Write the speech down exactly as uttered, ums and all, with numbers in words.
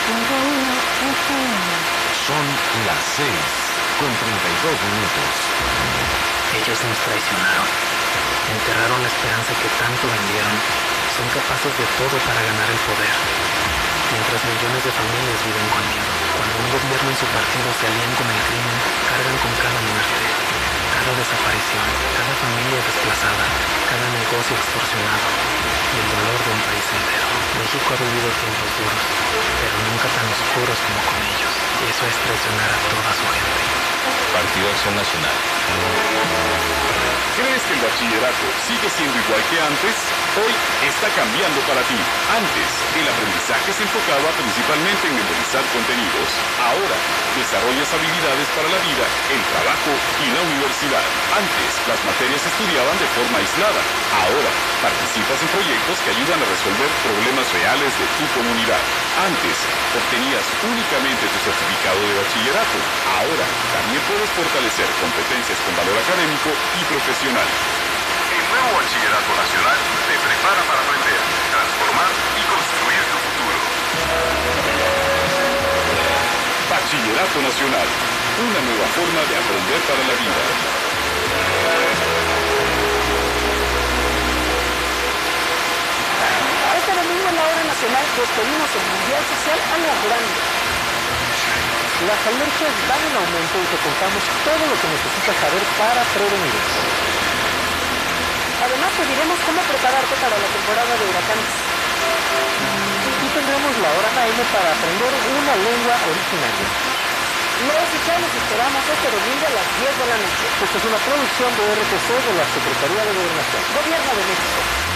Son las seis con treinta y dos minutos. Ellos nos traicionaron. Enterraron la esperanza que tanto vendieron. Son capaces de todo para ganar el poder. Mientras millones de familias viven con miedo. Cuando un gobierno y su partido se alían con el crimen, cargan con cada muerte, cada desaparición, cada familia desplazada, cada negocio extorsionado y el dolor de un país entero. México ha vivido tiempos duros, pero nunca tan oscuros como con ellos. Y eso es traicionar a toda su gente. Partido Acción Nacional. ¿Crees que el bachillerato sigue siendo igual que antes? Hoy está cambiando para ti. Antes, el aprendizaje se enfocaba principalmente en memorizar contenidos. Ahora, desarrollas habilidades para la vida, el trabajo y la universidad. Antes, las materias se estudiaban de forma aislada. Ahora, participas en proyectos que ayudan a resolver problemas reales de tu comunidad. Antes, obtenías únicamente tu certificado de bachillerato. Ahora, también puedes fortalecer competencias con valor académico y profesional. El nuevo Bachillerato Nacional te prepara para aprender, transformar y construir tu futuro. Bachillerato Nacional, una nueva forma de aprender para la vida. Este domingo en la hora nacional despedimos el Mundial Social a lo grande. Las alergias van en aumento y te contamos todo lo que necesitas saber para prevenirlas. Además te diremos cómo prepararte para la temporada de huracanes. Y tendremos la hora A M para aprender una lengua originaria. Los escuchamos y esperamos este domingo a las diez de la noche. Esta es una producción de R T C de la Secretaría de Gobernación, Gobierno de México.